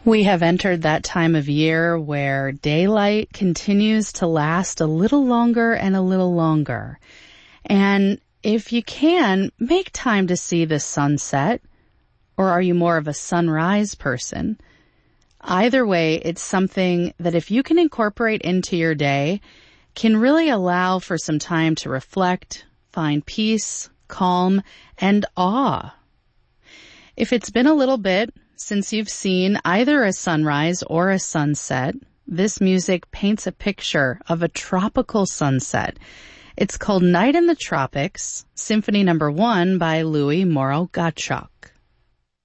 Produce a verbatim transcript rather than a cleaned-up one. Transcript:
We have entered that time of year where daylight continues to last a little longer and a little longer. And if you can, make time to see the sunset, or are you more of a sunrise person? Either way, it's something that if you can incorporate into your day, can really allow for some time to reflect, find peace, calm, and awe. If it's been a little bit since you've seen either a sunrise or a sunset, this music paints a picture of a tropical sunset. It's called Night in the Tropics, Symphony Number One by Louis Moreau Gottschalk.